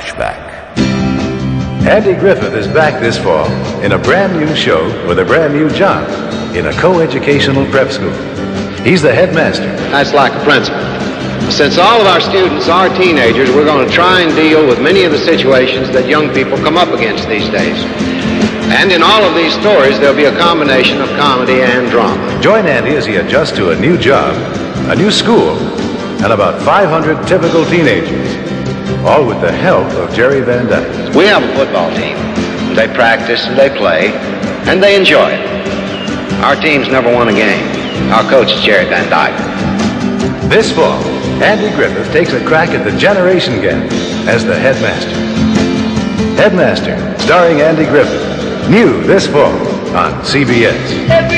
Flashback. Andy Griffith is back this fall in a brand new show with a brand new job in a co-educational prep school. He's the headmaster. That's like a principal. Since all of our students are teenagers, we're going to try and deal with many of the situations that young people come up against these days. And in all of these stories, there'll be a combination of comedy and drama. Join Andy as he adjusts to a new job, a new school, and about 500 typical teenagers, all with the help of Jerry Van Dyke. We have a football team. They practice and they play, and they enjoy it. Our team's never won a game. Our coach is Jerry Van Dyke. This fall, Andy Griffith takes a crack at the generation gap as the headmaster. Headmaster, starring Andy Griffith. New this fall on CBS.